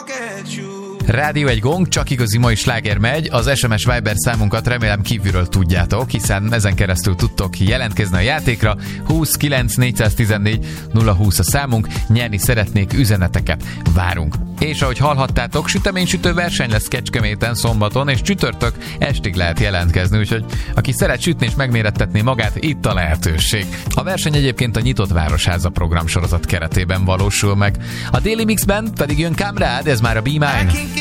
Rádió egy gong, csak igazi mai sláger megy. Az SMS Viber számunkat remélem kívülről tudjátok, hiszen ezen keresztül tudtok jelentkezni a játékra. 29 414 020 a számunk, nyerni szeretnék üzeneteket. Várunk. És ahogy hallhattátok, süteménysütő verseny lesz Kecskeméten szombaton, és csütörtök estig lehet jelentkezni, úgyhogy aki szeret sütni és megmérettetni magát, itt a lehetőség. A verseny egyébként a Nyitott Városháza programsorozat keretében valósul meg. A Daily Mixben pedig jön Kamrád, ez már a Be Mine.